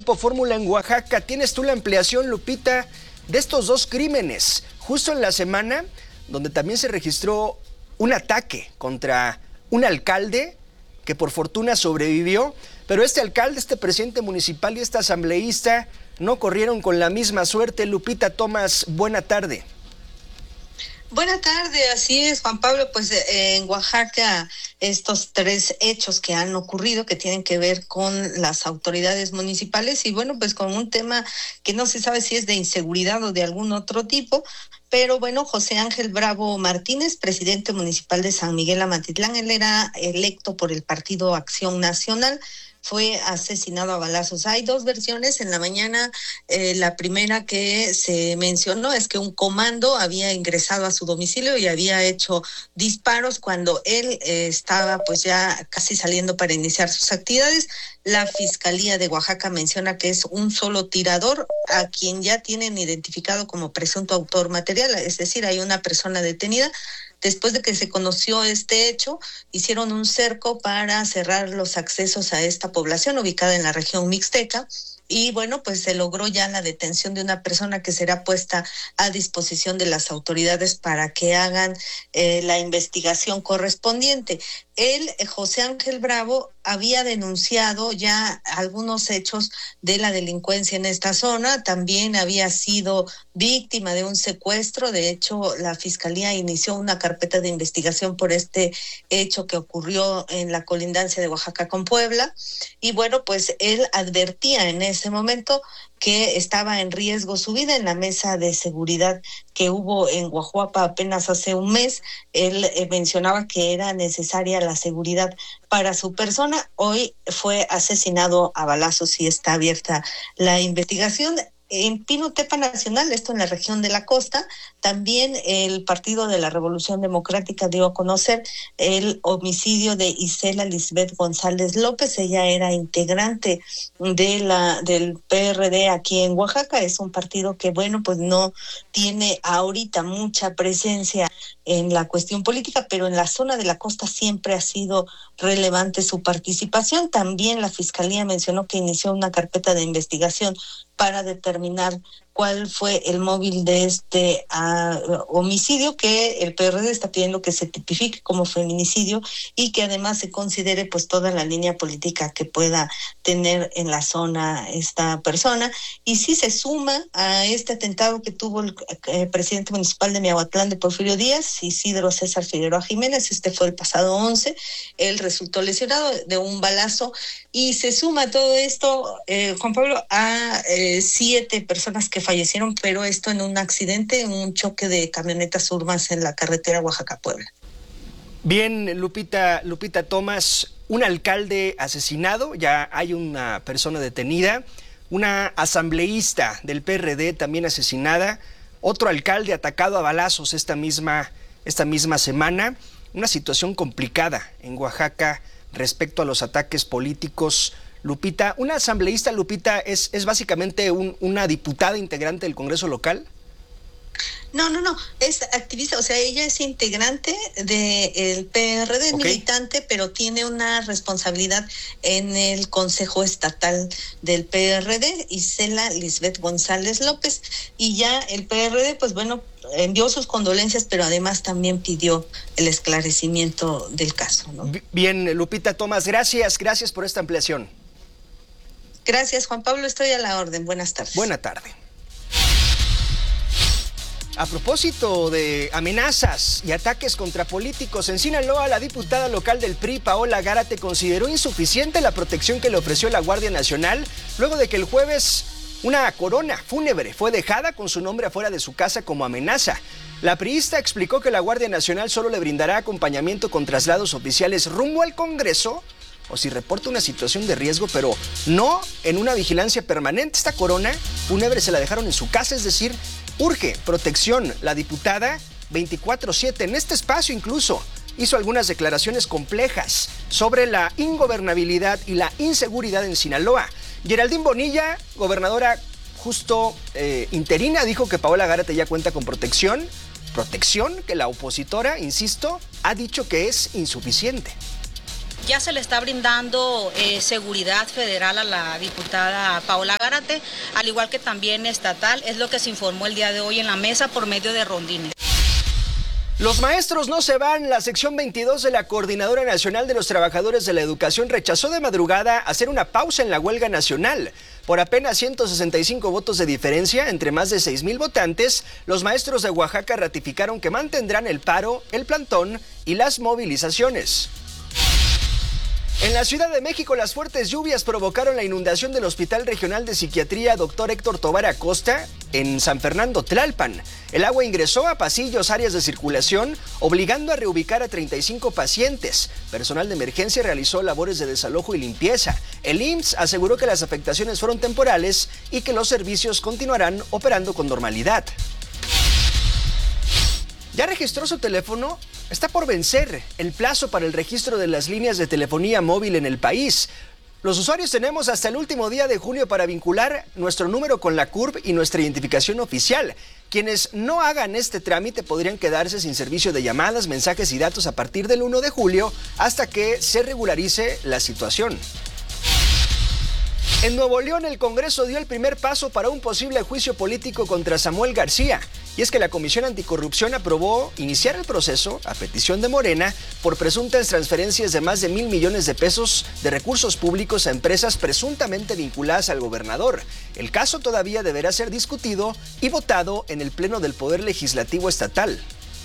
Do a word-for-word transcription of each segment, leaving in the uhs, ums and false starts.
Grupo Fórmula en Oaxaca. Tienes tú la ampliación, Lupita, de estos dos crímenes, justo en la semana donde también se registró un ataque contra un alcalde que por fortuna sobrevivió, pero este alcalde, este presidente municipal y este asambleísta no corrieron con la misma suerte. Lupita Tomás, buena tarde. Buena tarde, así es, Juan Pablo. Pues eh, en Oaxaca estos tres hechos que han ocurrido que tienen que ver con las autoridades municipales y bueno, pues con un tema que no se sabe si es de inseguridad o de algún otro tipo, pero bueno, José Ángel Bravo Martínez, presidente municipal de San Miguel Amatitlán, él era electo por el Partido Acción Nacional, fue asesinado a balazos. Hay dos versiones en la mañana. Eh, la primera que se mencionó es que un comando había ingresado a su domicilio y había hecho disparos cuando él eh, estaba pues ya casi saliendo para iniciar sus actividades. La Fiscalía de Oaxaca menciona que es un solo tirador a quien ya tienen identificado como presunto autor material, es decir, hay una persona detenida. Después de que se conoció este hecho, hicieron un cerco para cerrar los accesos a esta población ubicada en la región mixteca. Y bueno, pues se logró ya la detención de una persona que será puesta a disposición de las autoridades para que hagan eh, la investigación correspondiente. Él, José Ángel Bravo, había denunciado ya algunos hechos de la delincuencia en esta zona, también había sido víctima de un secuestro. De hecho, la Fiscalía inició una carpeta de investigación por este hecho que ocurrió en la colindancia de Oaxaca con Puebla, y bueno, pues él advertía en ese momento que estaba en riesgo su vida. En la mesa de seguridad que hubo en Guajuapa apenas hace un mes, él eh, mencionaba que era necesaria la seguridad para su persona. Hoy fue asesinado a balazos y está abierta la investigación. En Pinotepa Nacional, esto en la región de la costa, también el Partido de la Revolución Democrática dio a conocer el homicidio de Isela Lisbeth González López. Ella era integrante de la del P R D aquí en Oaxaca. Es un partido que, bueno, pues no tiene ahorita mucha presencia en la cuestión política, pero en la zona de la costa siempre ha sido relevante su participación. También la Fiscalía mencionó que inició una carpeta de investigación para determinar cuál fue el móvil de este uh, homicidio, que el P R D está pidiendo que se tipifique como feminicidio y que además se considere pues toda la línea política que pueda tener en la zona esta persona. Y sí se suma a este atentado que tuvo el eh, presidente municipal de Miahuatlán de Porfirio Díaz, Isidro César Figueroa Jiménez. Este fue el pasado once, él resultó lesionado de un balazo, y se suma todo esto, eh, Juan Pablo, a eh, siete personas que fallecieron, pero esto en un accidente, en un choque de camionetas urbanas en la carretera Oaxaca-Puebla. Bien, Lupita, Lupita Tomás, un alcalde asesinado, ya hay una persona detenida, una asambleísta del P R D también asesinada, otro alcalde atacado a balazos esta misma, esta misma semana. Una situación complicada en Oaxaca respecto a los ataques políticos. Lupita, una asambleísta, Lupita, es, es básicamente un, una diputada integrante del Congreso local. No, no, no, es activista, o sea, ella es integrante del P R D, okay, militante, pero tiene una responsabilidad en el Consejo Estatal del P R D, Isela Lisbeth González López, y ya el P R D, pues bueno, envió sus condolencias, pero además también pidió el esclarecimiento del caso, ¿no? Bien, Lupita Tomás, gracias, gracias por esta ampliación. Gracias, Juan Pablo, estoy a la orden, buenas tardes. Buena tarde. A propósito de amenazas y ataques contra políticos, en Sinaloa, la diputada local del P R I, Paola Gárate, consideró insuficiente la protección que le ofreció la Guardia Nacional luego de que el jueves una corona fúnebre fue dejada con su nombre afuera de su casa como amenaza. La priista explicó que la Guardia Nacional solo le brindará acompañamiento con traslados oficiales rumbo al Congreso o si reporta una situación de riesgo, pero no en una vigilancia permanente. Esta corona fúnebre se la dejaron en su casa, es decir, urge protección. La diputada veinticuatro siete en este espacio incluso hizo algunas declaraciones complejas sobre la ingobernabilidad y la inseguridad en Sinaloa. Geraldine Bonilla, gobernadora justo eh, interina, dijo que Paola Gárate ya cuenta con protección, protección que la opositora, insisto, ha dicho que es insuficiente. ya se le está brindando eh, seguridad federal a la diputada Paola Gárate, al igual que también estatal, es lo que se informó el día de hoy en la mesa por medio de rondines. Los maestros no se van. La sección veintidós de la Coordinadora Nacional de los Trabajadores de la Educación rechazó de madrugada hacer una pausa en la huelga nacional. Por apenas ciento sesenta y cinco votos de diferencia entre más de seis mil votantes, los maestros de Oaxaca ratificaron que mantendrán el paro, el plantón y las movilizaciones. En la Ciudad de México, las fuertes lluvias provocaron la inundación del Hospital Regional de Psiquiatría doctor Héctor Tobar Acosta en San Fernando Tlalpan. El agua ingresó a pasillos, áreas de circulación, obligando a reubicar a treinta y cinco pacientes. Personal de emergencia realizó labores de desalojo y limpieza. El I M S S aseguró que las afectaciones fueron temporales y que los servicios continuarán operando con normalidad. ¿Ya registró su teléfono? Está por vencer el plazo para el registro de las líneas de telefonía móvil en el país. Los usuarios tenemos hasta el último día de junio para vincular nuestro número con la C U R B y nuestra identificación oficial. Quienes no hagan este trámite podrían quedarse sin servicio de llamadas, mensajes y datos a partir del primero de julio hasta que se regularice la situación. En Nuevo León, el Congreso dio el primer paso para un posible juicio político contra Samuel García. Y es que la Comisión Anticorrupción aprobó iniciar el proceso, a petición de Morena, por presuntas transferencias de más de mil millones de pesos de recursos públicos a empresas presuntamente vinculadas al gobernador. El caso todavía deberá ser discutido y votado en el Pleno del Poder Legislativo Estatal.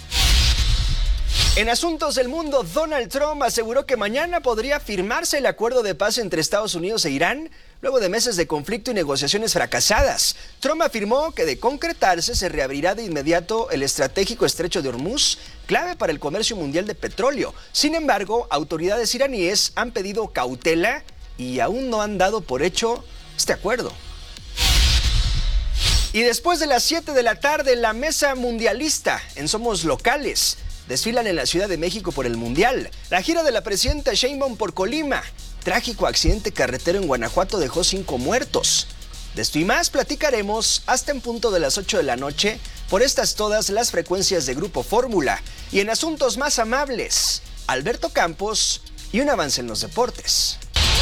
En asuntos del mundo, Donald Trump aseguró que mañana podría firmarse el acuerdo de paz entre Estados Unidos e Irán, luego de meses de conflicto y negociaciones fracasadas. Trump afirmó que de concretarse se reabrirá de inmediato el estratégico estrecho de Hormuz, clave para el comercio mundial de petróleo. Sin embargo, autoridades iraníes han pedido cautela y aún no han dado por hecho este acuerdo. Y después de las siete de la tarde, la mesa mundialista en Somos Locales desfilan en la Ciudad de México por el Mundial. La gira de la presidenta Sheinbaum por Colima. Trágico accidente carretero en Guanajuato dejó cinco muertos. De esto y más platicaremos hasta en punto de las ocho de la noche por estas todas las frecuencias de Grupo Fórmula. Y en asuntos más amables, Alberto Campos y un avance en los deportes.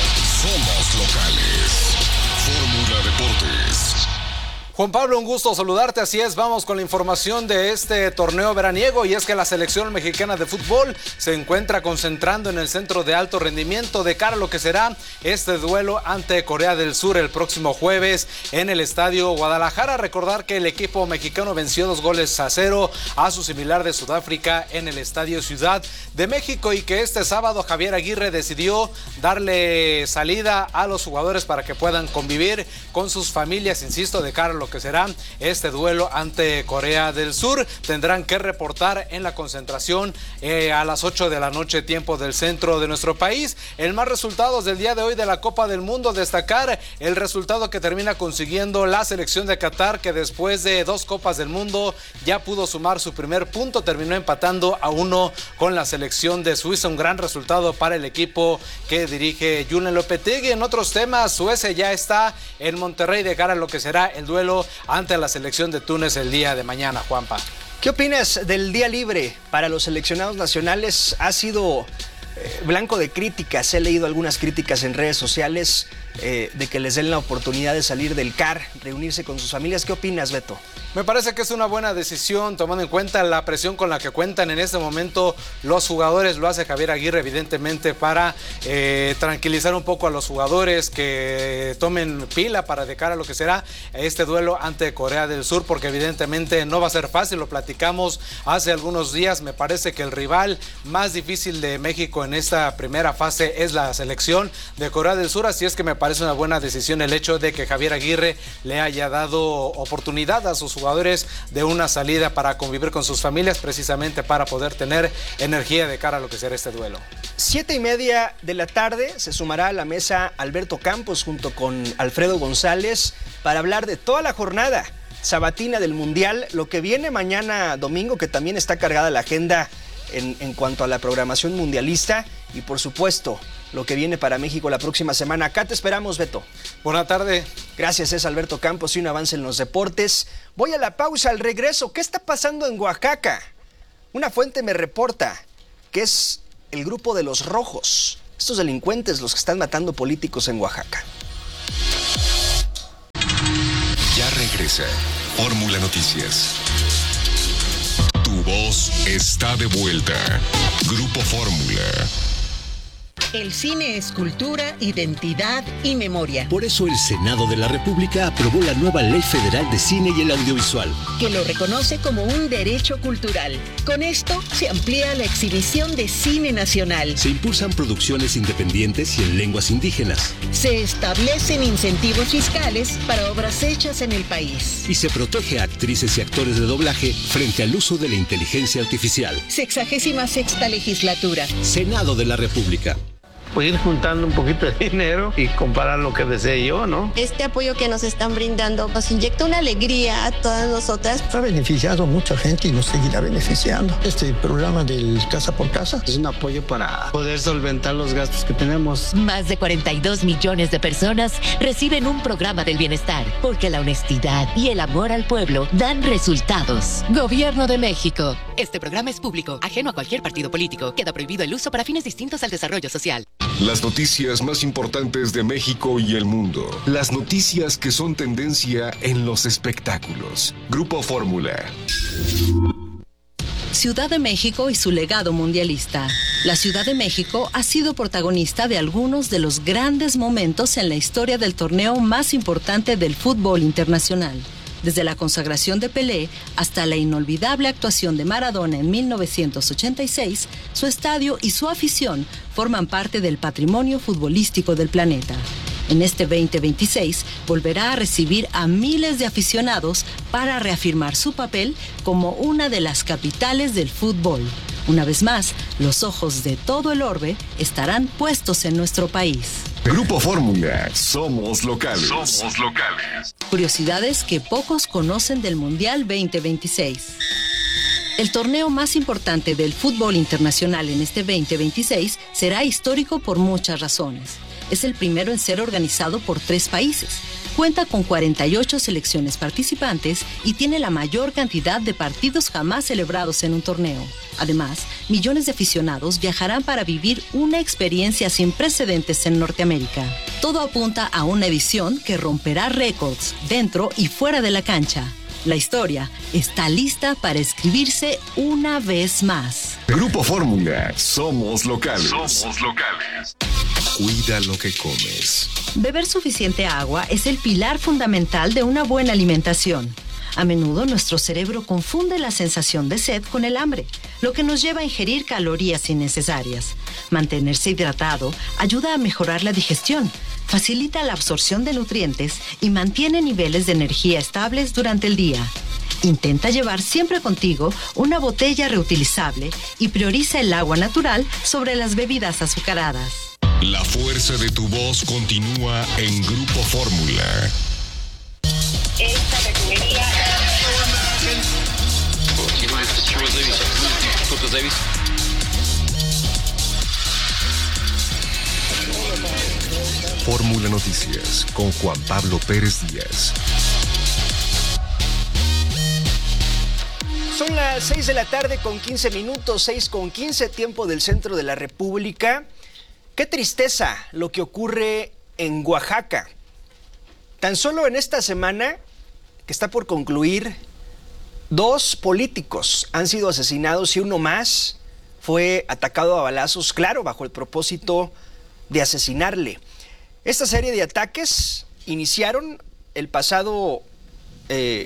Somos Locales. Fórmula Deportes. Juan Pablo, un gusto saludarte, así es, vamos con la información de este torneo veraniego y es que la selección mexicana de fútbol se encuentra concentrando en el centro de alto rendimiento de cara a lo que será este duelo ante Corea del Sur el próximo jueves en el Estadio Guadalajara. Recordar que el equipo mexicano venció dos goles a cero a su similar de Sudáfrica en el Estadio Ciudad de México y que este sábado Javier Aguirre decidió darle salida a los jugadores para que puedan convivir con sus familias, insisto, de cara a lo que será este duelo ante Corea del Sur. Tendrán que reportar en la concentración eh, a las ocho de la noche, tiempo del centro de nuestro país. El más resultados del día de hoy de la Copa del Mundo, destacar el resultado que termina consiguiendo la selección de Qatar, que después de dos Copas del Mundo ya pudo sumar su primer punto, terminó empatando a uno con la selección de Suiza, un gran resultado para el equipo que dirige Julen Lopetegui. En otros temas, Suecia ya está en Monterrey de cara a lo que será el duelo ante la selección de Túnez el día de mañana, Juanpa. ¿Qué opinas del día libre para los seleccionados nacionales? Ha sido eh, blanco de críticas, he leído algunas críticas en redes sociales eh, de que les den la oportunidad de salir del C A R, reunirse con sus familias. ¿Qué opinas, Beto? Me parece que es una buena decisión, tomando en cuenta la presión con la que cuentan en este momento los jugadores. Lo hace Javier Aguirre, evidentemente, para eh, tranquilizar un poco a los jugadores, que tomen pila para de cara a lo que será este duelo ante Corea del Sur, porque evidentemente no va a ser fácil. Lo platicamos hace algunos días. Me parece que el rival más difícil de México en esta primera fase es la selección de Corea del Sur, así es que me parece una buena decisión el hecho de que Javier Aguirre le haya dado oportunidad a sus jugadores de una salida para convivir con sus familias, precisamente para poder tener energía de cara a lo que será este duelo. Siete y media de la tarde se sumará a la mesa Alberto Campos junto con Alfredo González para hablar de toda la jornada sabatina del Mundial, lo que viene mañana domingo, que también está cargada la agenda en, en cuanto a la programación mundialista, y por supuesto lo que viene para México la próxima semana. Acá te esperamos, Beto. Buena tarde. Gracias, es Alberto Campos y un avance en los deportes. Voy a la pausa, al regreso. ¿Qué está pasando en Oaxaca? Una fuente me reporta que es el grupo de los Rojos. estos delincuentes los que están matando políticos en Oaxaca. Ya regresa Fórmula Noticias. Tu voz está de vuelta. Grupo Fórmula. El cine es cultura, identidad y memoria. Por eso el Senado de la República aprobó la nueva Ley Federal de Cine y el Audiovisual, que lo reconoce como un derecho cultural. Con esto se amplía la exhibición de cine nacional. Se impulsan producciones independientes y en lenguas indígenas. Se establecen incentivos fiscales para obras hechas en el país. Y se protege a actrices y actores de doblaje frente al uso de la inteligencia artificial. Sexagésima sexta legislatura. Senado de la República. Pues ir juntando un poquito de dinero y comparar lo que desee yo, ¿no? Este apoyo que nos están brindando nos inyecta una alegría a todas nosotras. Ha beneficiado a mucha gente y nos seguirá beneficiando. Este programa del Casa por Casa es un apoyo para poder solventar los gastos que tenemos. Más de cuarenta y dos millones de personas reciben un programa del bienestar, porque la honestidad y el amor al pueblo dan resultados. Gobierno de México. Este programa es público, ajeno a cualquier partido político. Queda prohibido el uso para fines distintos al desarrollo social. Las noticias más importantes de México y el mundo. Las noticias que son tendencia en los espectáculos. Grupo Fórmula. Ciudad de México y su legado mundialista. La Ciudad de México ha sido protagonista de algunos de los grandes momentos en la historia del torneo más importante del fútbol internacional. Desde la consagración de Pelé hasta la inolvidable actuación de Maradona en mil novecientos ochenta y seis, su estadio y su afición forman parte del patrimonio futbolístico del planeta. En este veinte veintiséis volverá a recibir a miles de aficionados para reafirmar su papel como una de las capitales del fútbol. Una vez más, los ojos de todo el orbe estarán puestos en nuestro país. Grupo Fórmula, somos locales. Somos locales. Curiosidades que pocos conocen del Mundial veinte veintiséis. El torneo más importante del fútbol internacional en este veinte veintiséis será histórico por muchas razones. Es el primero en ser organizado por tres países. Cuenta con cuarenta y ocho selecciones participantes y tiene la mayor cantidad de partidos jamás celebrados en un torneo. Además, millones de aficionados viajarán para vivir una experiencia sin precedentes en Norteamérica. Todo apunta a una edición que romperá récords dentro y fuera de la cancha. La historia está lista para escribirse una vez más. Grupo Fórmula, somos locales. Somos locales. Cuida lo que comes. Beber suficiente agua es el pilar fundamental de una buena alimentación. A menudo nuestro cerebro confunde la sensación de sed con el hambre, lo que nos lleva a ingerir calorías innecesarias. Mantenerse hidratado ayuda a mejorar la digestión, facilita la absorción de nutrientes y mantiene niveles de energía estables durante el día. Intenta llevar siempre contigo una botella reutilizable y prioriza el agua natural sobre las bebidas azucaradas. La fuerza de tu voz continúa en Grupo Fórmula. Esta refinería. Fórmula Noticias con Juan Pablo Pérez Díaz. Son las seis de la tarde con quince minutos, seis con quince, tiempo del centro de la República. Qué tristeza lo que ocurre en Oaxaca. Tan solo en esta semana, que está por concluir, dos políticos han sido asesinados y uno más fue atacado a balazos, claro, bajo el propósito de asesinarle. Esta serie de ataques iniciaron el pasado, eh,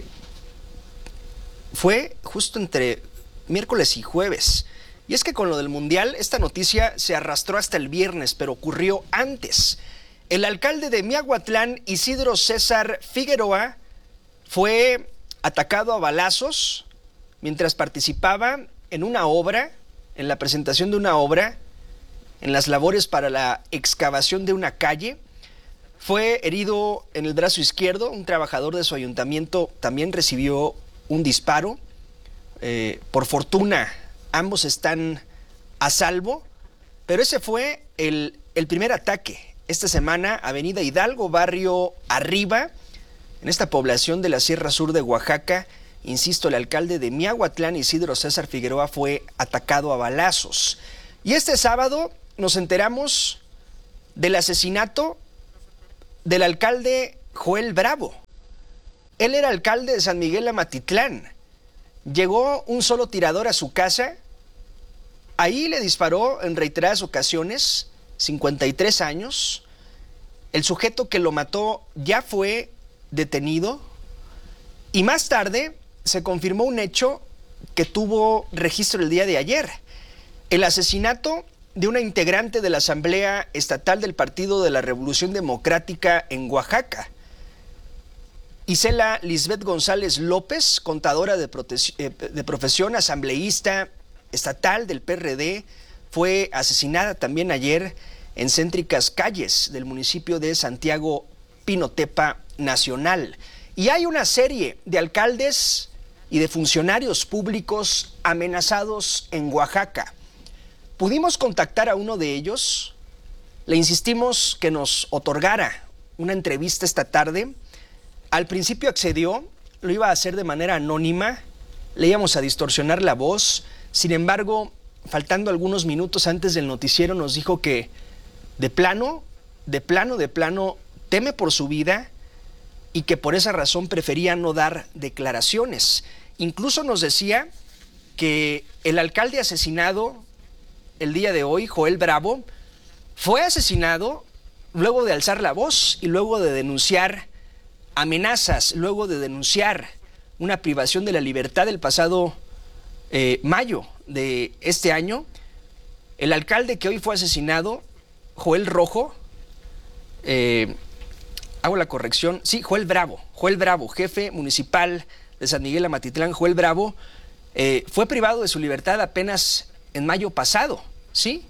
fue justo entre miércoles y jueves. Y es que con lo del Mundial, esta noticia se arrastró hasta el viernes, pero ocurrió antes. El alcalde de Miahuatlán, Isidro César Figueroa, fue atacado a balazos mientras participaba en una obra, en la presentación de una obra, en las labores para la excavación de una calle. Fue herido en el brazo izquierdo. Un trabajador de su ayuntamiento también recibió un disparo. Eh, por fortuna, ambos están a salvo, pero ese fue el, el primer ataque. Esta semana, Avenida Hidalgo, barrio Arriba, en esta población de la Sierra Sur de Oaxaca, insisto, el alcalde de Miahuatlán, Isidro César Figueroa, fue atacado a balazos. Y este sábado nos enteramos del asesinato del alcalde Joel Bravo. Él era alcalde de San Miguel Amatitlán. Llegó un solo tirador a su casa. Ahí le disparó en reiteradas ocasiones, cincuenta y tres años. El sujeto que lo mató ya fue detenido. Y más tarde se confirmó un hecho que tuvo registro el día de ayer. El asesinato de una integrante de la Asamblea Estatal del Partido de la Revolución Democrática en Oaxaca. Isela Lisbeth González López, contadora de, de profesión, asambleísta estatal del P R D, fue asesinada también ayer en céntricas calles del municipio de Santiago Pinotepa Nacional. Y hay una serie de alcaldes y de funcionarios públicos amenazados en Oaxaca. Pudimos contactar a uno de ellos, le insistimos que nos otorgara una entrevista esta tarde. Al principio accedió, lo iba a hacer de manera anónima, le íbamos a distorsionar la voz. Sin embargo, faltando algunos minutos antes del noticiero, nos dijo que de plano, de plano, de plano, teme por su vida y que por esa razón prefería no dar declaraciones. Incluso nos decía que el alcalde asesinado el día de hoy, Joel Bravo, fue asesinado luego de alzar la voz y luego de denunciar amenazas, luego de denunciar una privación de la libertad el pasado eh, mayo de este año. El alcalde que hoy fue asesinado, Joel Rojo, eh, hago la corrección, sí, Joel Bravo, Joel Bravo, jefe municipal de San Miguel Amatitlán, Joel Bravo, eh, fue privado de su libertad apenas en mayo pasado, ¿sí?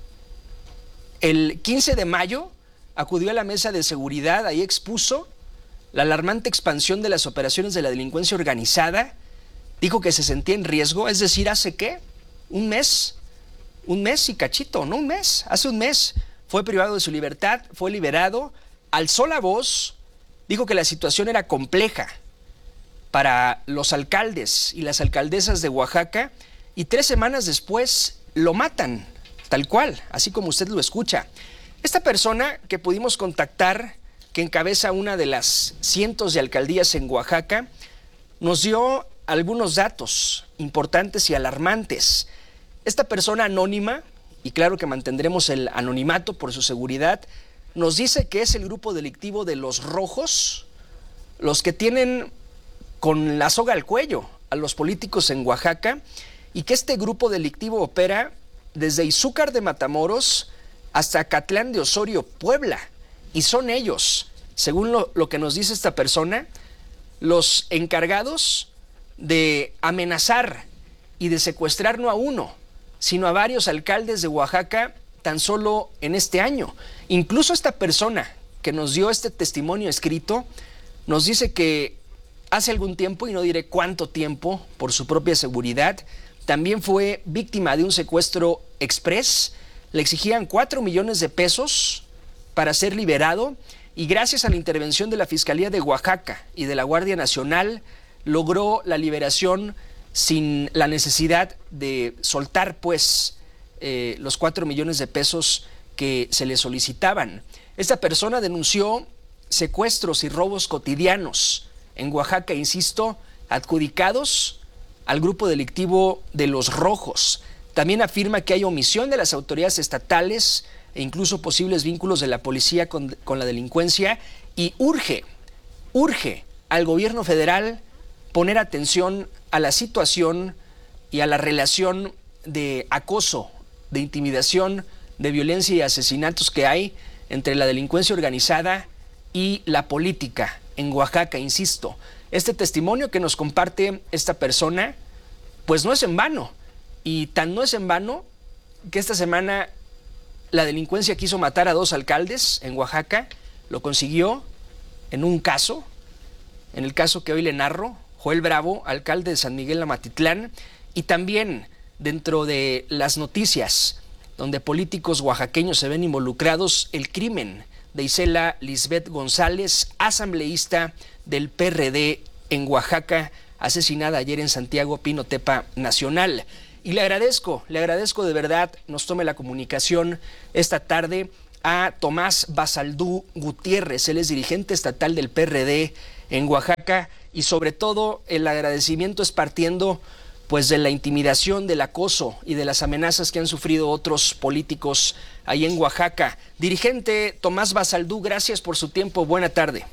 El quince de mayo acudió a la mesa de seguridad, ahí expuso la alarmante expansión de las operaciones de la delincuencia organizada, dijo que se sentía en riesgo, es decir, ¿hace qué? Un mes, un mes y cachito, no un mes, hace un mes fue privado de su libertad, fue liberado, alzó la voz, dijo que la situación era compleja para los alcaldes y las alcaldesas de Oaxaca y tres semanas después lo matan, tal cual, así como usted lo escucha. Esta persona que pudimos contactar, que encabeza una de las cientos de alcaldías en Oaxaca, nos dio algunos datos importantes y alarmantes. Esta persona anónima, y claro que mantendremos el anonimato por su seguridad, nos dice que es el grupo delictivo de los rojos, los que tienen con la soga al cuello a los políticos en Oaxaca, y que este grupo delictivo opera desde Izúcar de Matamoros hasta Catlán de Osorio, Puebla. Y son ellos, según lo, lo que nos dice esta persona, los encargados de amenazar y de secuestrar no a uno, sino a varios alcaldes de Oaxaca tan solo en este año. Incluso esta persona que nos dio este testimonio escrito nos dice que hace algún tiempo, y no diré cuánto tiempo por su propia seguridad, también fue víctima de un secuestro express. Le exigían cuatro millones de pesos para ser liberado y gracias a la intervención de la Fiscalía de Oaxaca y de la Guardia Nacional logró la liberación sin la necesidad de soltar pues eh, los cuatro millones de pesos que se le solicitaban. Esta persona denunció secuestros y robos cotidianos en Oaxaca, insisto, adjudicados al grupo delictivo de los rojos. También afirma que hay omisión de las autoridades estatales e incluso posibles vínculos de la policía con, con la delincuencia y urge, urge al gobierno federal poner atención a la situación y a la relación de acoso, de intimidación, de violencia y asesinatos que hay entre la delincuencia organizada y la política en Oaxaca, insisto. Este testimonio que nos comparte esta persona, pues no es en vano. Y tan no es en vano que esta semana la delincuencia quiso matar a dos alcaldes en Oaxaca, lo consiguió en un caso, en el caso que hoy le narro, Joel Bravo, alcalde de San Miguel Amatitlán, y también dentro de las noticias donde políticos oaxaqueños se ven involucrados, el crimen de Isela Lisbeth González, asambleísta del P R D en Oaxaca, asesinada ayer en Santiago Pinotepa Nacional. Y le agradezco, le agradezco de verdad, nos tome la comunicación esta tarde a Tomás Basaldú Gutiérrez. Él es dirigente estatal del P R D en Oaxaca y sobre todo el agradecimiento es partiendo pues de la intimidación, del acoso y de las amenazas que han sufrido otros políticos ahí en Oaxaca. Dirigente Tomás Basaldú, gracias por su tiempo. Buena tarde.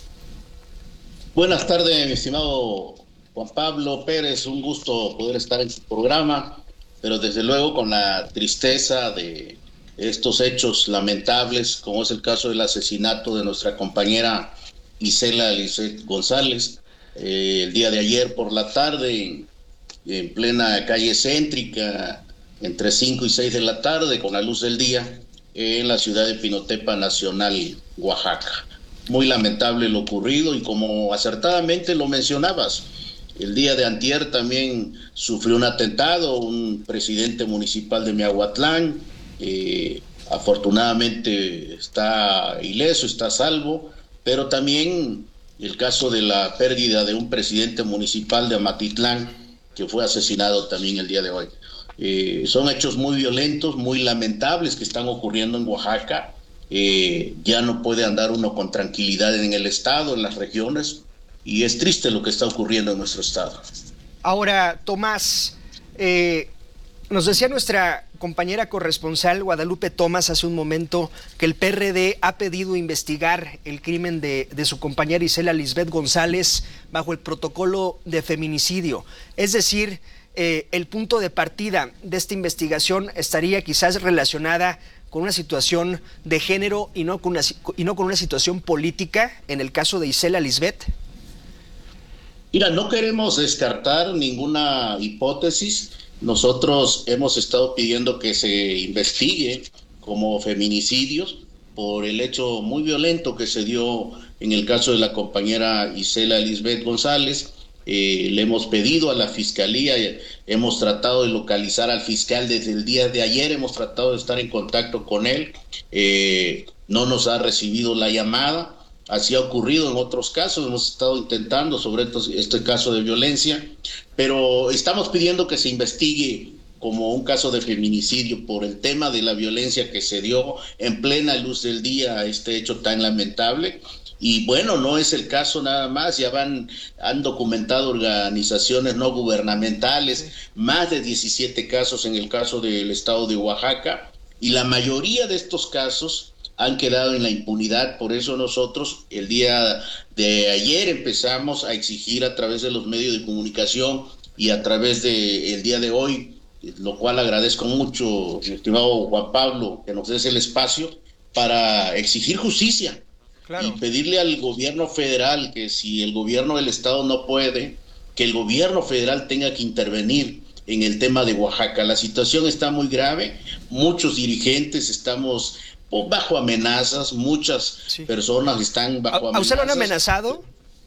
Buenas tardes, mi estimado Juan Pablo Pérez. Un gusto poder estar en su programa, pero desde luego con la tristeza de estos hechos lamentables, como es el caso del asesinato de nuestra compañera Isela Lisbeth González, eh, el día de ayer por la tarde, en, en plena calle céntrica, entre cinco y seis de la tarde, con la luz del día, en la ciudad de Pinotepa Nacional, Oaxaca. Muy lamentable lo ocurrido y como acertadamente lo mencionabas, el día de antier también sufrió un atentado, un presidente municipal de Miahuatlán, eh, afortunadamente está ileso, está a salvo, pero también el caso de la pérdida de un presidente municipal de Amatitlán, que fue asesinado también el día de hoy. Eh, son hechos muy violentos, muy lamentables que están ocurriendo en Oaxaca. Eh, ya no puede andar uno con tranquilidad en el estado, en las regiones, y es triste lo que está ocurriendo en nuestro estado. Ahora, Tomás, eh, nos decía nuestra compañera corresponsal Guadalupe Tomás hace un momento que el P R D ha pedido investigar el crimen de, de su compañera Isela Lisbeth González bajo el protocolo de feminicidio. Es decir, eh, el punto de partida de esta investigación estaría quizás relacionada con una situación de género y no con una, y no con una situación política en el caso de Isela Lisbeth. Mira, no queremos descartar ninguna hipótesis. Nosotros hemos estado pidiendo que se investigue como feminicidios por el hecho muy violento que se dio en el caso de la compañera Isela Lisbeth González. Eh, le hemos pedido a la Fiscalía, hemos tratado de localizar al fiscal desde el día de ayer, hemos tratado de estar en contacto con él, eh, no nos ha recibido la llamada. Así ha ocurrido en otros casos, hemos estado intentando sobre estos, este caso de violencia, pero estamos pidiendo que se investigue como un caso de feminicidio por el tema de la violencia que se dio en plena luz del día, este hecho tan lamentable. Y bueno, no es el caso nada más, ya van, han documentado organizaciones no gubernamentales, más de diecisiete casos en el caso del estado de Oaxaca, y la mayoría de estos casos han quedado en la impunidad. Por eso nosotros el día de ayer empezamos a exigir a través de los medios de comunicación y a través de el día de hoy, lo cual agradezco mucho, mi estimado Juan Pablo, que nos des el espacio para exigir justicia. Claro. Y pedirle al gobierno federal que si el gobierno del estado no puede, que el gobierno federal tenga que intervenir en el tema de Oaxaca. La situación está muy grave, muchos dirigentes estamos bajo amenazas, muchas sí. personas están bajo amenazas. ¿A usted lo han amenazado?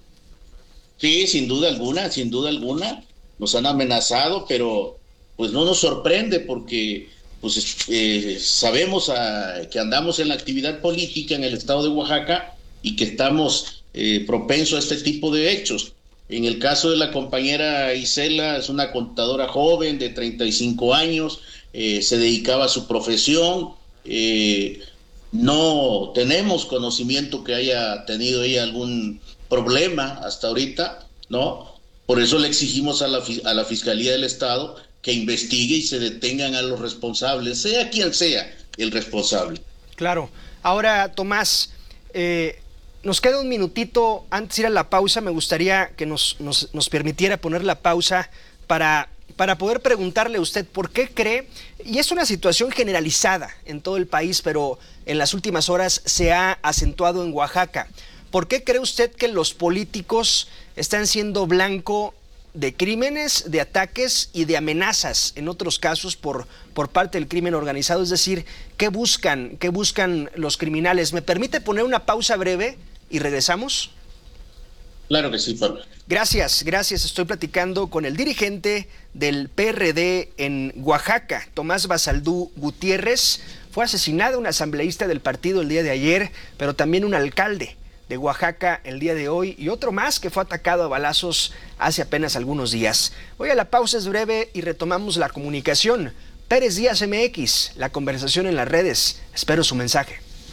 Sí, sin duda alguna, sin duda alguna, nos han amenazado, pero pues no nos sorprende porque pues eh, sabemos a, que andamos en la actividad política en el estado de Oaxaca y que estamos eh, propensos a este tipo de hechos. En el caso de la compañera Isela, es una contadora joven de treinta y cinco años, eh, se dedicaba a su profesión, eh, no tenemos conocimiento que haya tenido ella algún problema hasta ahorita, ¿no? Por eso le exigimos a la, a la Fiscalía del Estado que investigue y se detengan a los responsables, sea quien sea el responsable. Claro. Ahora, Tomás, eh, nos queda un minutito antes de ir a la pausa. Me gustaría que nos, nos, nos permitiera poner la pausa para... para poder preguntarle a usted por qué cree, y es una situación generalizada en todo el país, pero en las últimas horas se ha acentuado en Oaxaca. ¿Por qué cree usted que los políticos están siendo blanco de crímenes, de ataques y de amenazas, en otros casos por, por parte del crimen organizado? Es decir, ¿qué buscan, qué buscan los criminales? ¿Me permite poner una pausa breve y regresamos? Claro que sí, Pablo. Gracias, gracias. Estoy platicando con el dirigente del P R D en Oaxaca, Tomás Basaldú Gutiérrez. Fue asesinado un asambleísta del partido el día de ayer, pero también un alcalde de Oaxaca el día de hoy y otro más que fue atacado a balazos hace apenas algunos días. Voy a la pausa, es breve y retomamos la comunicación. Pérez Díaz M X, la conversación en las redes. Espero su mensaje.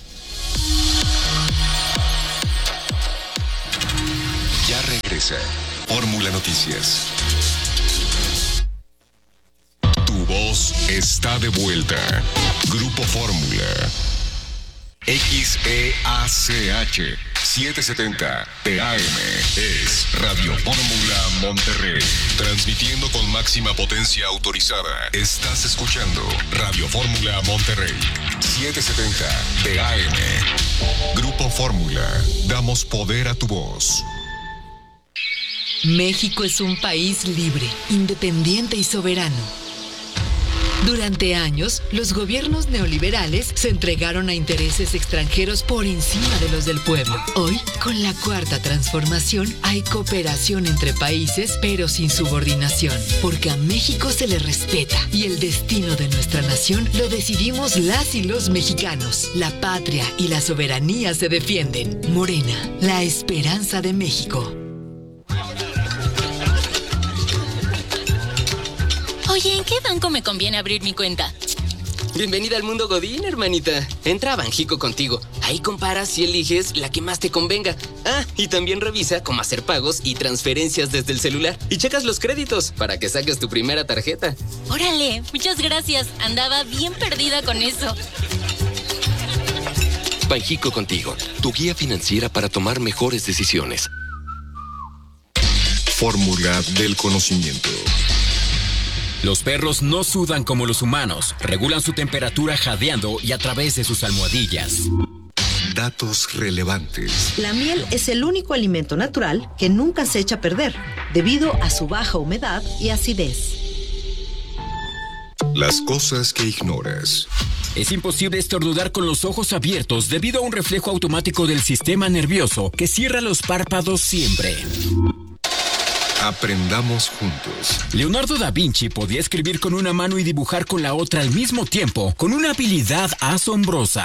interesa. Fórmula Noticias. Tu voz está de vuelta. Grupo Fórmula. X E A C H setecientos setenta P A M es Radio Fórmula Monterrey. Transmitiendo con máxima potencia autorizada. Estás escuchando Radio Fórmula Monterrey. setecientos setenta P A M. Grupo Fórmula. Damos poder a tu voz. México es un país libre, independiente y soberano. Durante años, los gobiernos neoliberales se entregaron a intereses extranjeros por encima de los del pueblo. Hoy, con la cuarta transformación, hay cooperación entre países, pero sin subordinación, porque a México se le respeta y el destino de nuestra nación lo decidimos las y los mexicanos. La patria y la soberanía se defienden. Morena, la esperanza de México. Oye, ¿en qué banco me conviene abrir mi cuenta? Bienvenida al mundo Godín, hermanita. Entra a Banjico contigo. Ahí comparas y eliges la que más te convenga. Ah, y también revisa cómo hacer pagos y transferencias desde el celular. Y checas los créditos para que saques tu primera tarjeta. Órale, muchas gracias. Andaba bien perdida con eso. Banjico contigo, tu guía financiera para tomar mejores decisiones. Fórmula del conocimiento. Los perros no sudan como los humanos, regulan su temperatura jadeando y a través de sus almohadillas. Datos relevantes. La miel es el único alimento natural que nunca se echa a perder, debido a su baja humedad y acidez. Las cosas que ignoras. Es imposible estornudar con los ojos abiertos debido a un reflejo automático del sistema nervioso que cierra los párpados siempre. Aprendamos juntos. Leonardo da Vinci podía escribir con una mano y dibujar con la otra al mismo tiempo, con una habilidad asombrosa.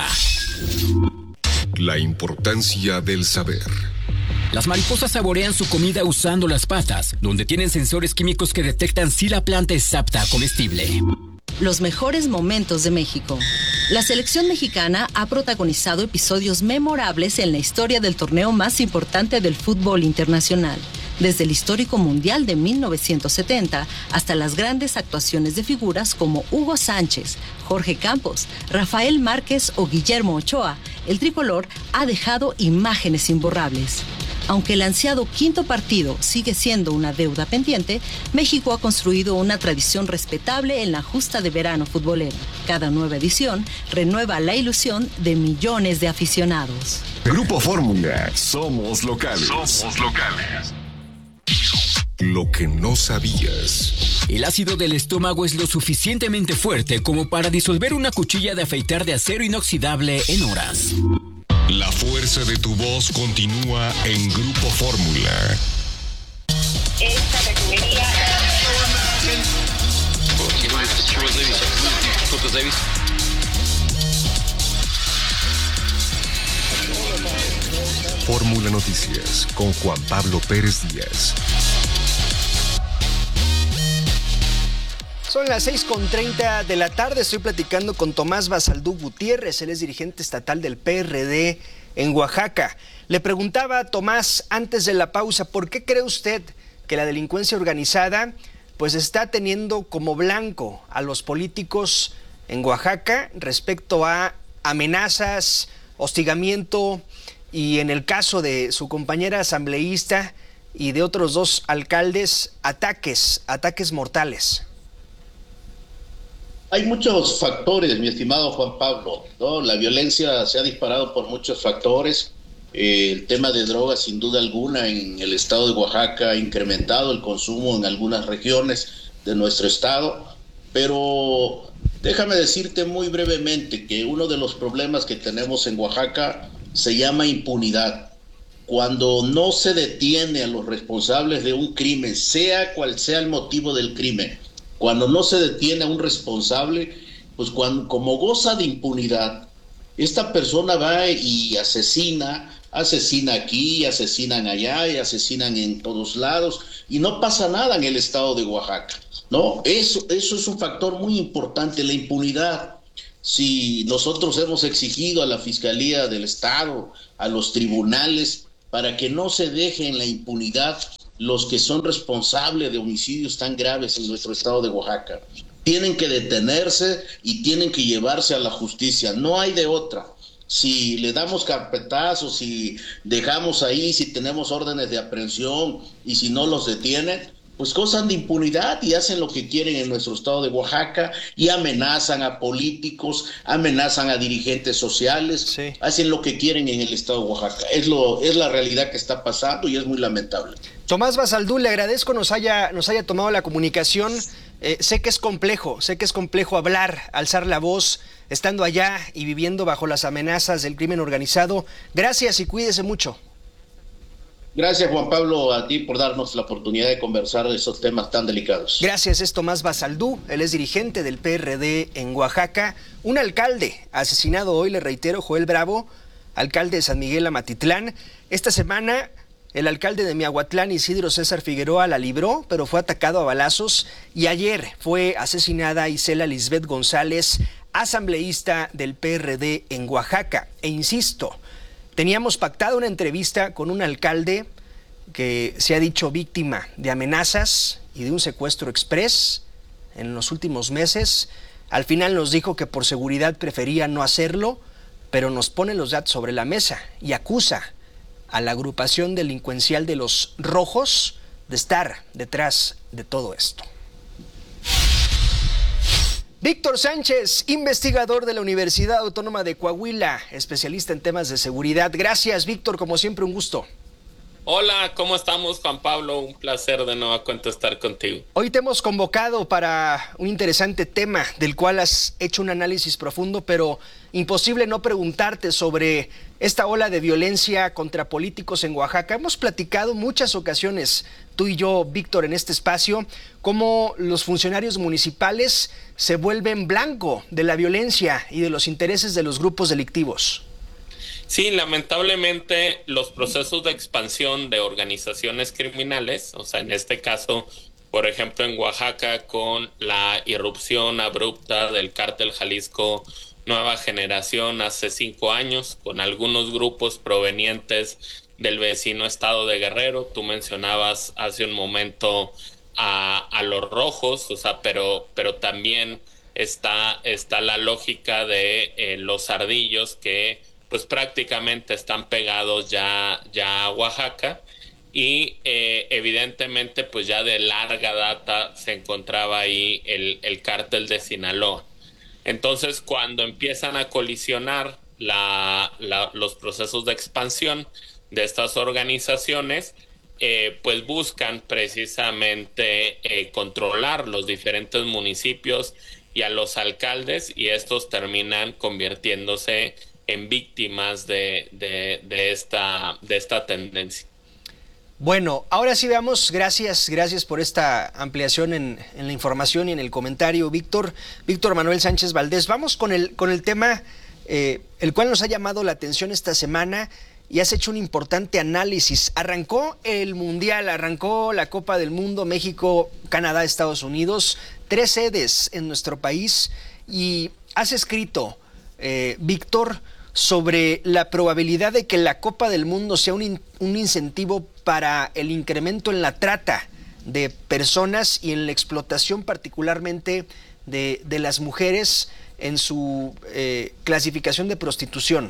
La importancia del saber. Las mariposas saborean su comida usando las patas, donde tienen sensores químicos que detectan si la planta es apta a comestible. Los mejores momentos de México. La selección mexicana ha protagonizado episodios memorables en la historia del torneo más importante del fútbol internacional. Desde el histórico Mundial de mil novecientos setenta hasta las grandes actuaciones de figuras como Hugo Sánchez, Jorge Campos, Rafael Márquez o Guillermo Ochoa, el tricolor ha dejado imágenes imborrables. Aunque el ansiado quinto partido sigue siendo una deuda pendiente, México ha construido una tradición respetable en la justa de verano futbolera. Cada nueva edición renueva la ilusión de millones de aficionados. Grupo Fórmula, somos locales. Somos locales. Lo que no sabías. El ácido del estómago es lo suficientemente fuerte como para disolver una cuchilla de afeitar de acero inoxidable en horas. La fuerza de tu voz continúa en Grupo Fórmula. Esta refinería... Fórmula Noticias con Juan Pablo Pérez Díaz. Son las seis con treinta de la tarde, estoy platicando con Tomás Basaldú Gutiérrez, él es dirigente estatal del P R D en Oaxaca. Le preguntaba a Tomás antes de la pausa, ¿por qué cree usted que la delincuencia organizada pues está teniendo como blanco a los políticos en Oaxaca respecto a amenazas, hostigamiento y en el caso de su compañera asambleísta y de otros dos alcaldes, ataques, ataques mortales? Hay muchos factores, mi estimado Juan Pablo, ¿no? La violencia se ha disparado por muchos factores. Eh, el tema de drogas, sin duda alguna, en el estado de Oaxaca ha incrementado el consumo en algunas regiones de nuestro estado. Pero déjame decirte muy brevemente que uno de los problemas que tenemos en Oaxaca se llama impunidad. Cuando no se detiene a los responsables de un crimen, sea cual sea el motivo del crimen, cuando no se detiene a un responsable, pues cuando, como goza de impunidad, esta persona va y asesina, asesina aquí, asesinan allá y asesinan en todos lados y no pasa nada en el estado de Oaxaca, ¿no? Eso, eso es un factor muy importante, la impunidad. Si nosotros hemos exigido a la Fiscalía del Estado, a los tribunales, para que no se deje en la impunidad los que son responsables de homicidios tan graves en nuestro estado de Oaxaca. Tienen que detenerse y tienen que llevarse a la justicia, no hay de otra. Si le damos carpetazos, si dejamos ahí, si tenemos órdenes de aprehensión y si no los detienen, pues gozan de impunidad y hacen lo que quieren en nuestro estado de Oaxaca y amenazan a políticos, amenazan a dirigentes sociales, sí. Hacen lo que quieren en el estado de Oaxaca. Es lo, es la realidad que está pasando y es muy lamentable. Tomás Basaldú, le agradezco nos haya, nos haya tomado la comunicación. Eh, sé que es complejo, sé que es complejo hablar, alzar la voz, estando allá y viviendo bajo las amenazas del crimen organizado. Gracias y cuídese mucho. Gracias, Juan Pablo, a ti por darnos la oportunidad de conversar de esos temas tan delicados. Gracias, es Tomás Basaldú, él es dirigente del P R D en Oaxaca. Un alcalde asesinado hoy, le reitero, Joel Bravo, alcalde de San Miguel Amatitlán. Esta semana el alcalde de Miahuatlán, Isidro César Figueroa, la libró, pero fue atacado a balazos. Y ayer fue asesinada Isela Lisbeth González, asambleísta del P R D en Oaxaca. E insisto, teníamos pactado una entrevista con un alcalde que se ha dicho víctima de amenazas y de un secuestro exprés en los últimos meses. Al final nos dijo que por seguridad prefería no hacerlo, pero nos pone los datos sobre la mesa y acusa a la agrupación delincuencial de los Rojos de estar detrás de todo esto. Víctor Sánchez, investigador de la Universidad Autónoma de Coahuila, especialista en temas de seguridad. Gracias, Víctor, como siempre, un gusto. Hola, ¿cómo estamos, Juan Pablo? Un placer de nuevo contestar contigo. Hoy te hemos convocado para un interesante tema del cual has hecho un análisis profundo, pero imposible no preguntarte sobre esta ola de violencia contra políticos en Oaxaca. Hemos platicado muchas ocasiones, tú y yo, Víctor, en este espacio, cómo los funcionarios municipales se vuelven blanco de la violencia y de los intereses de los grupos delictivos. Sí, lamentablemente los procesos de expansión de organizaciones criminales, o sea, en este caso, por ejemplo, en Oaxaca, con la irrupción abrupta del Cártel Jalisco Nueva Generación hace cinco años, con algunos grupos provenientes del vecino estado de Guerrero. Tú mencionabas hace un momento a, a los Rojos, o sea, pero, pero también está, está la lógica de eh, los Ardillos, que pues prácticamente están pegados ya, ya a Oaxaca, y eh, evidentemente pues ya de larga data se encontraba ahí el, el cártel de Sinaloa. Entonces, cuando empiezan a colisionar la, la, los procesos de expansión de estas organizaciones, eh, pues buscan precisamente eh, controlar los diferentes municipios y a los alcaldes, y estos terminan convirtiéndose en víctimas de, de, de, esta, de esta tendencia. Bueno, ahora sí veamos, gracias, gracias por esta ampliación en, en la información y en el comentario, Víctor, Víctor Manuel Sánchez Valdés. Vamos con el, con el tema, eh, el cual nos ha llamado la atención esta semana y has hecho un importante análisis. Arrancó el Mundial, arrancó la Copa del Mundo, México, Canadá, Estados Unidos, tres sedes en nuestro país, y has escrito, eh, Víctor, sobre la probabilidad de que la Copa del Mundo sea un, in, un incentivo para el incremento en la trata de personas y en la explotación particularmente de, de las mujeres en su eh, clasificación de prostitución.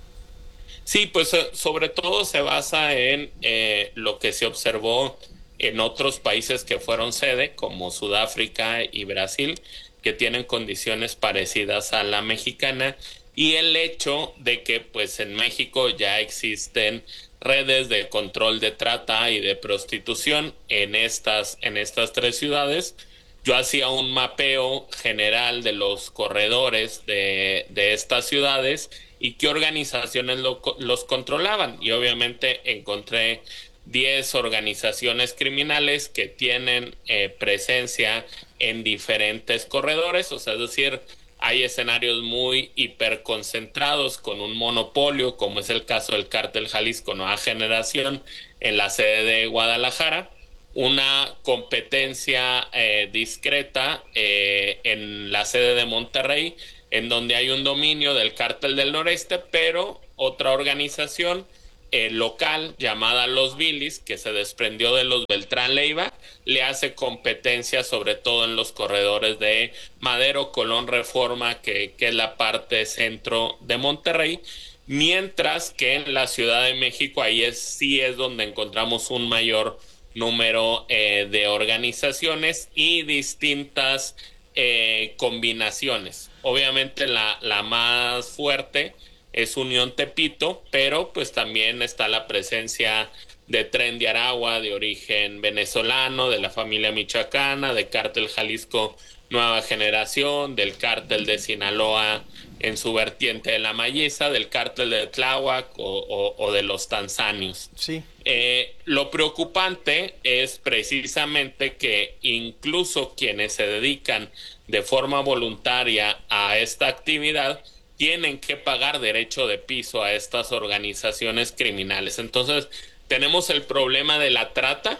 Sí, pues sobre todo se basa en eh, lo que se observó en otros países que fueron sede, como Sudáfrica y Brasil, que tienen condiciones parecidas a la mexicana, y el hecho de que pues en México ya existen redes de control de trata y de prostitución en estas, en estas tres ciudades. Yo hacía un mapeo general de los corredores de, de estas ciudades y qué organizaciones lo, los controlaban, y obviamente encontré diez organizaciones criminales que tienen eh, presencia en diferentes corredores, o sea, es decir, hay escenarios muy hiperconcentrados con un monopolio, como es el caso del Cártel Jalisco Nueva Generación en la sede de Guadalajara, una competencia eh, discreta eh, en la sede de Monterrey, en donde hay un dominio del Cártel del Noreste, pero otra organización eh, local llamada Los Vilis, que se desprendió de los Beltrán Leiva, le hace competencia sobre todo en los corredores de Madero, Colón, Reforma, que, que es la parte centro de Monterrey, mientras que en la Ciudad de México ahí es, sí es donde encontramos un mayor número eh, de organizaciones y distintas eh, combinaciones. Obviamente la, la más fuerte es Unión Tepito, pero pues también está la presencia de Tren de Aragua, de origen venezolano, de la familia michoacana, de Cártel Jalisco Nueva Generación, del Cártel de Sinaloa en su vertiente de la Malliza, del Cártel de Tláhuac o, o, o de los tanzanios. Sí. Eh, lo preocupante es precisamente que incluso quienes se dedican de forma voluntaria a esta actividad tienen que pagar derecho de piso a estas organizaciones criminales. Entonces, tenemos el problema de la trata,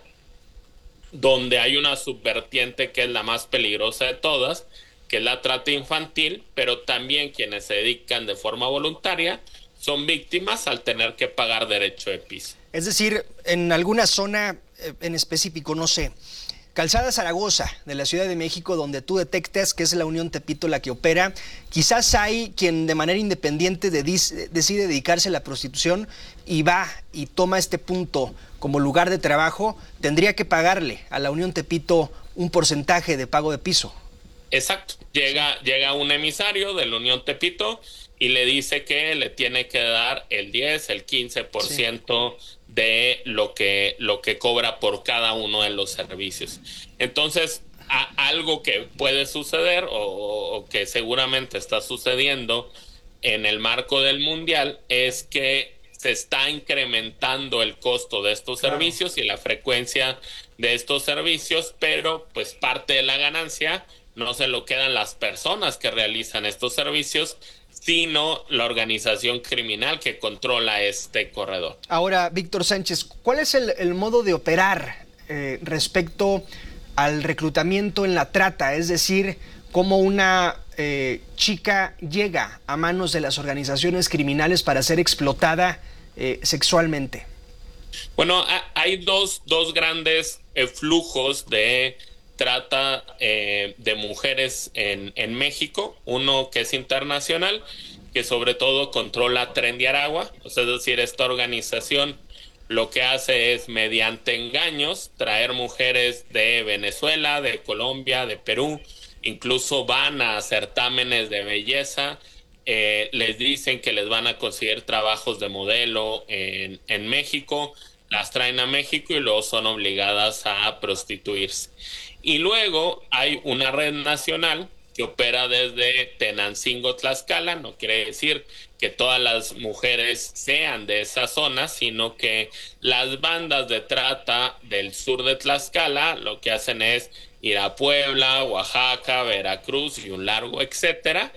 donde hay una subvertiente que es la más peligrosa de todas, que es la trata infantil, pero también quienes se dedican de forma voluntaria son víctimas al tener que pagar derecho de piso. Es decir, en alguna zona en específico, no sé, Calzada Zaragoza de la Ciudad de México, donde tú detectas que es la Unión Tepito la que opera, quizás hay quien de manera independiente de, decide dedicarse a la prostitución y va y toma este punto como lugar de trabajo, tendría que pagarle a la Unión Tepito un porcentaje de pago de piso. Exacto, llega, llega un emisario de la Unión Tepito y le dice que le tiene que dar el diez, el quince por ciento sí. de lo que, lo que cobra por cada uno de los servicios. Entonces, a, algo que puede suceder o, o que seguramente está sucediendo en el marco del Mundial es que se está incrementando el costo de estos claro. servicios y la frecuencia de estos servicios, pero pues parte de la ganancia no se lo quedan las personas que realizan estos servicios, sino la organización criminal que controla este corredor. Ahora, Víctor Sánchez, ¿cuál es el, el modo de operar eh, respecto al reclutamiento en la trata? Es decir, cómo una eh, chica llega a manos de las organizaciones criminales para ser explotada eh, sexualmente. Bueno, hay dos, dos grandes eh, flujos de trata eh, de mujeres en, en México, uno que es internacional, que sobre todo controla Tren de Aragua, o sea, es decir, esta organización lo que hace es mediante engaños traer mujeres de Venezuela, de Colombia, de Perú, incluso van a certámenes de belleza, eh, les dicen que les van a conseguir trabajos de modelo en, en México, las traen a México y luego son obligadas a prostituirse. Y luego hay una red nacional que opera desde Tenancingo, Tlaxcala. No quiere decir que todas las mujeres sean de esa zona, sino que las bandas de trata del sur de Tlaxcala lo que hacen es ir a Puebla, Oaxaca, Veracruz y un largo etcétera,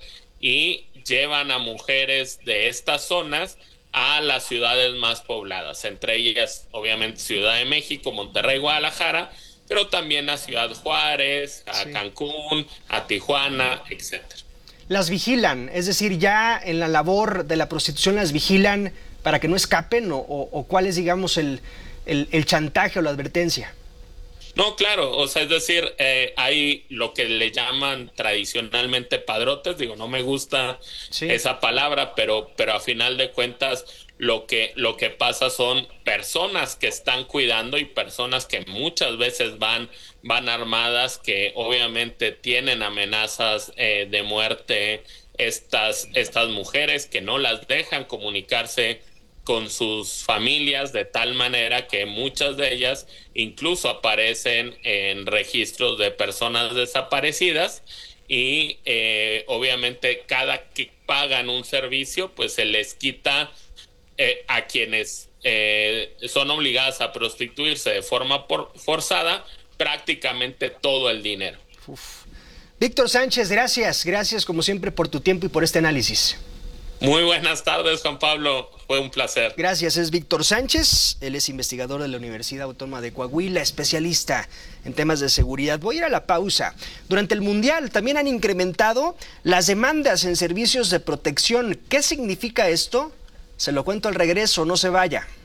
y llevan a mujeres de estas zonas a las ciudades más pobladas, entre ellas obviamente Ciudad de México, Monterrey, Guadalajara, pero también a Ciudad Juárez, a sí. Cancún, a Tijuana, etcétera. Las vigilan, es decir, ya en la labor de la prostitución las vigilan para que no escapen, o, o, o cuál es, digamos, el, el, el chantaje o la advertencia. No, claro, o sea, es decir, eh, hay lo que le llaman tradicionalmente padrotes, digo, no me gusta sí. esa palabra, pero, pero a final de cuentas lo que, lo que pasa son personas que están cuidando y personas que muchas veces van, van armadas, que obviamente tienen amenazas eh, de muerte, estas, estas mujeres que no las dejan comunicarse con sus familias, de tal manera que muchas de ellas incluso aparecen en registros de personas desaparecidas y eh, obviamente cada que pagan un servicio pues se les quita eh, a quienes eh, son obligadas a prostituirse de forma por, forzada prácticamente todo el dinero. Uf. Víctor Sánchez, gracias, gracias como siempre por tu tiempo y por este análisis. Muy buenas tardes, Juan Pablo. Fue un placer. Gracias, es Víctor Sánchez. Él es investigador de la Universidad Autónoma de Coahuila, especialista en temas de seguridad. Voy a ir a la pausa. Durante el Mundial también han incrementado las demandas en servicios de protección. ¿Qué significa esto? Se lo cuento al regreso, no se vaya.